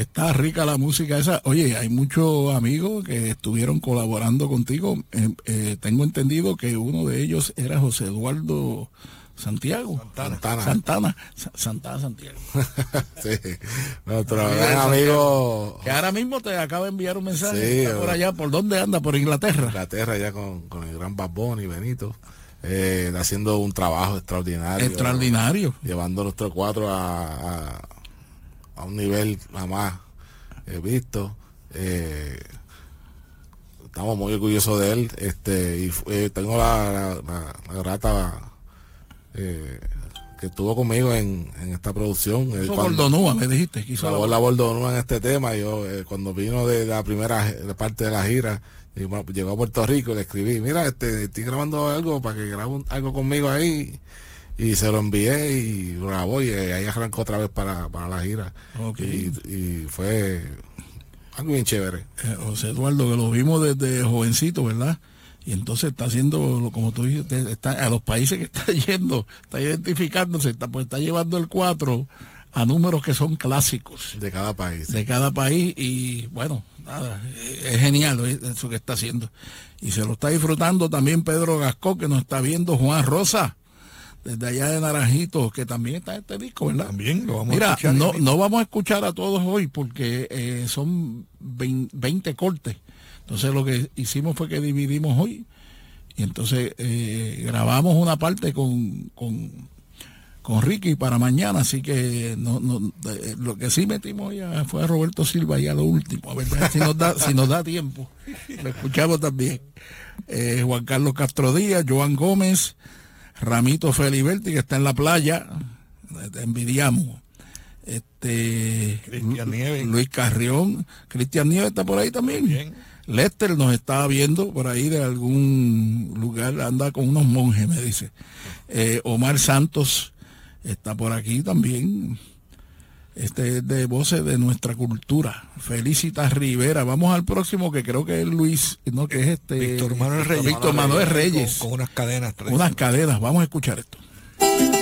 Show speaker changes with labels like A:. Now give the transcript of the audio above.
A: está rica la música esa. Oye, hay muchos amigos que estuvieron colaborando contigo. Tengo entendido que uno de ellos era José Eduardo Santiago. Santana Santiago.
B: Sí, nuestro gran amigo.
A: Que ahora mismo te acaba de enviar un mensaje.
B: Sí,
A: Está por allá, ¿por dónde anda? Por Inglaterra.
B: Inglaterra, ya con el gran Bad Bunny y Benito. Haciendo un trabajo extraordinario. Llevando nuestro cuatro a un nivel jamás visto. Estamos muy orgullosos de él. Y tengo la grata que estuvo conmigo en esta producción.
A: Bordonúa, me dijiste.
B: La Bordonúa en este tema. Yo cuando vino de la primera parte de la gira, y bueno, llegó a Puerto Rico y le escribí, mira, estoy grabando algo para que grabe algo conmigo ahí, y se lo envié y lo grabó, y ahí arrancó otra vez para la gira.
A: Okay.
B: Y fue algo bien chévere.
A: José Eduardo, que lo vimos desde jovencito, ¿verdad? Y entonces está haciendo, como tú dices, está a los países que está yendo, está identificándose, está llevando el 4 a números que son clásicos
B: de cada país.
A: Y bueno, nada, es genial eso que está haciendo. Y se lo está disfrutando también Pedro Gascó, que nos está viendo, Juan Rosa, desde allá de Naranjito, que también está en este disco, ¿verdad?
C: También lo vamos
A: a escuchar. No vamos a escuchar a todos hoy porque son 20 cortes. Entonces lo que hicimos fue que dividimos hoy. Y entonces grabamos una parte con Ricky para mañana, así que lo que sí metimos ya fue a Roberto Silva ya lo último, a ver si nos da tiempo. Lo escuchamos también. Juan Carlos Castro Díaz, Joan Gómez, Ramito Feliberti, que está en la playa, te envidiamos.
C: Cristian Nieves.
A: Luis Carrión, Cristian Nieves está por ahí también. Bien. Lester nos estaba viendo por ahí de algún lugar, anda con unos monjes, me dice. Omar Santos está por aquí también. Es de Voces de Nuestra Cultura. Felicitas Rivera. Vamos al próximo, que creo que es Luis, no, que es
C: Víctor Manuel Reyes.
A: Víctor Manuel Reyes.
C: Con unas cadenas.
A: Unas cadenas. Vamos a escuchar esto.